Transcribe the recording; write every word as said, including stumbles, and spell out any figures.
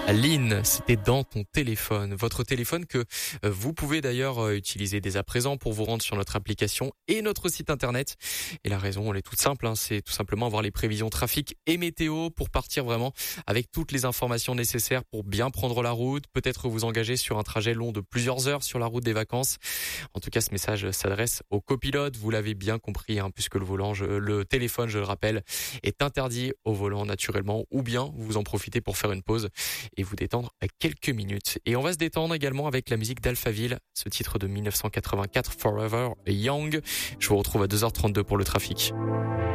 Lynn, c'était dans ton téléphone. Votre téléphone que vous pouvez d'ailleurs utiliser dès à présent pour vous rendre sur notre application et notre site internet. Et la raison, elle est toute simple, hein, c'est tout simplement avoir les prévisions trafic et météo pour partir vraiment avec toutes les informations nécessaires pour bien prendre la route, peut-être vous engager sur un trajet long de plusieurs heures sur la route des vacances. En tout cas, ce message s'adresse aux copilotes. Vous l'avez bien compris, hein, puisque le volant, je, le téléphone, je le rappelle, est interdit au volant naturellement, ou bien vous en profitez pour faire une pause et vous détendre à quelques minutes. Et on va se détendre également avec la musique d'Alphaville, ce titre de dix-neuf cent quatre-vingt-quatre, Forever Young. Je vous retrouve à deux heures trente-deux pour le trafic.